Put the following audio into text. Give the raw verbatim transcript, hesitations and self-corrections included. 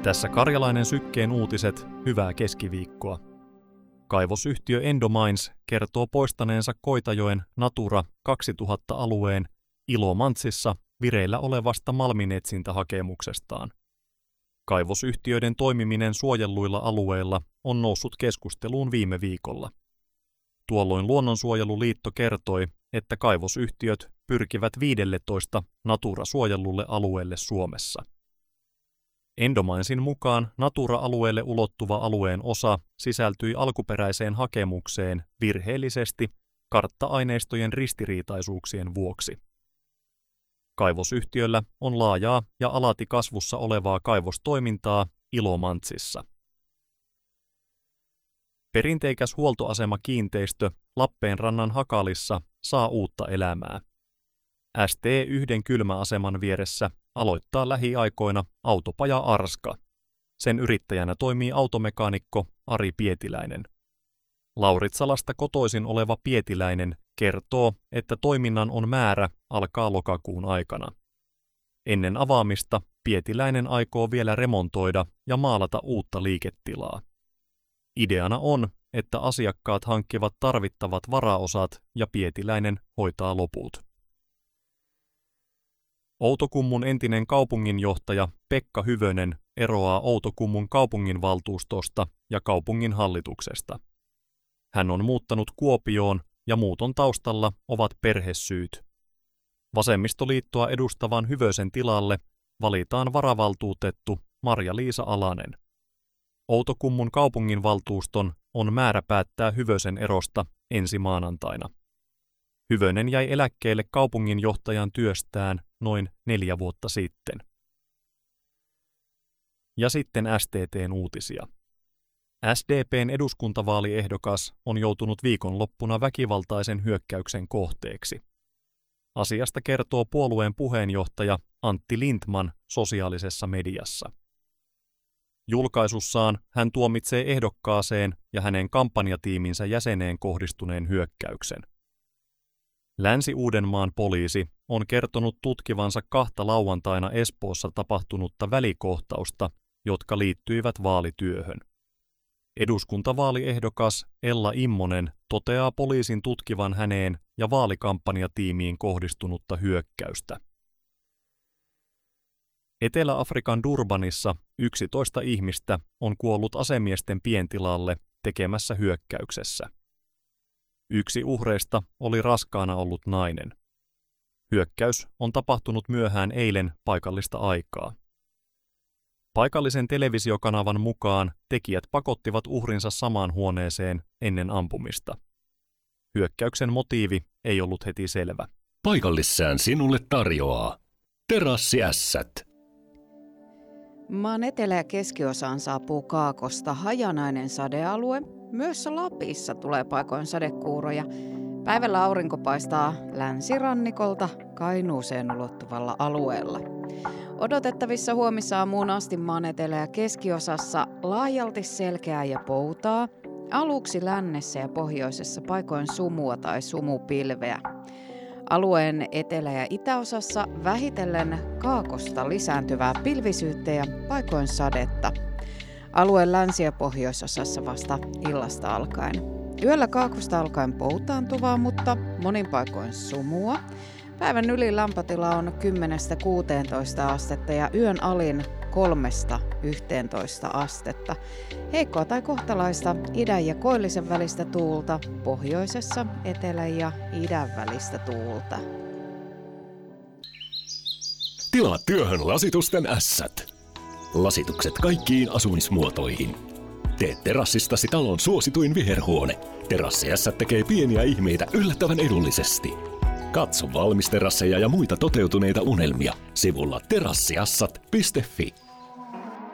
Tässä Karjalainen Sykkeen uutiset, hyvää keskiviikkoa. Kaivosyhtiö Endomines kertoo poistaneensa Koitajoen Natura kaksituhatta-alueen Ilomantsissa vireillä olevasta malminetsintähakemuksestaan. Kaivosyhtiöiden toimiminen suojelluilla alueilla on noussut keskusteluun viime viikolla. Tuolloin Luonnonsuojeluliitto kertoi, että kaivosyhtiöt pyrkivät viidelletoista Natura-suojellulle alueelle Suomessa. Endominesin mukaan Natura-alueelle ulottuva alueen osa sisältyi alkuperäiseen hakemukseen virheellisesti kartta-aineistojen ristiriitaisuuksien vuoksi. Kaivosyhtiöllä on laajaa ja alati kasvussa olevaa kaivostoimintaa Ilomantsissa. Perinteikäs huoltoasemakiinteistö Lappeenrannan Hakalissa saa uutta elämää. S T yksi kylmäaseman vieressä aloittaa lähiaikoina autopaja Arska. Sen yrittäjänä toimii automekaanikko Ari Pietiläinen. Lauritsalasta kotoisin oleva Pietiläinen kertoo, että toiminnan on määrä alkaa lokakuun aikana. Ennen avaamista Pietiläinen aikoo vielä remontoida ja maalata uutta liiketilaa. Ideana on, että asiakkaat hankkivat tarvittavat varaosat ja Pietiläinen hoitaa loput. Outokummun entinen kaupunginjohtaja Pekka Hyvönen eroaa Outokummun kaupunginvaltuustosta ja kaupungin hallituksesta. Hän on muuttanut Kuopioon ja muuton taustalla ovat perhesyyt. Vasemmistoliittoa edustavan Hyvösen tilalle valitaan varavaltuutettu Marja-Liisa Alanen. Outokummun kaupunginvaltuuston on määrä päättää Hyvösen erosta ensi maanantaina. Hyvönen jäi eläkkeelle kaupunginjohtajan työstään noin neljä vuotta sitten. Ja sitten S T T:n uutisia. S D P:n eduskuntavaaliehdokas on joutunut viikonloppuna väkivaltaisen hyökkäyksen kohteeksi. Asiasta kertoo puolueen puheenjohtaja Antti Lindtman sosiaalisessa mediassa. Julkaisussaan hän tuomitsee ehdokkaaseen ja hänen kampanjatiiminsä jäseneen kohdistuneen hyökkäyksen. Länsi-Uudenmaan poliisi on kertonut tutkivansa kahta lauantaina Espoossa tapahtunutta välikohtausta, jotka liittyivät vaalityöhön. Eduskuntavaaliehdokas Ella Immonen toteaa poliisin tutkivan häneen ja vaalikampanjatiimiin kohdistunutta hyökkäystä. Etelä-Afrikan Durbanissa yksitoista ihmistä on kuollut asemiesten pientilalle tekemässä hyökkäyksessä. Yksi uhreista oli raskaana ollut nainen. Hyökkäys on tapahtunut myöhään eilen paikallista aikaa. Paikallisen televisiokanavan mukaan tekijät pakottivat uhrinsa samaan huoneeseen ennen ampumista. Hyökkäyksen motiivi ei ollut heti selvä. Paikallissään sinulle tarjoaa Terassiässät. Maan etelä- ja keskiosaan saapuu kaakosta hajanainen sadealue. Myös Lapissa tulee paikoin sadekuuroja. Päivällä aurinko paistaa länsirannikolta Kainuuseen ulottuvalla alueella. Odotettavissa huomisaamuun asti maan etelä- ja keskiosassa laajalti selkeää ja poutaa. Aluksi lännessä ja pohjoisessa paikoin sumua tai sumupilveä. Alueen etelä- ja itäosassa vähitellen kaakosta lisääntyvää pilvisyyttä ja paikoin sadetta. Alueen länsi- ja pohjoisosassa vasta illasta alkaen. Yöllä kaakosta alkaen poutaantuvaa, mutta monin paikoin sumua. Päivän ylin lämpötila on kymmenestä kuuteentoista astetta ja yön alin kolmesta yhteentoista astetta. Heikkoa tai kohtalaista idän ja koillisen välistä tuulta, pohjoisessa etelän ja idän välistä tuulta. Tilaa työhön lasitusten ässät. Lasitukset kaikkiin asumismuotoihin. Tee terassistasi talon suosituin viherhuone. Terassiässät tekee pieniä ihmeitä yllättävän edullisesti. Katso valmisterasseja ja muita toteutuneita unelmia sivulla terassiassat piste fi.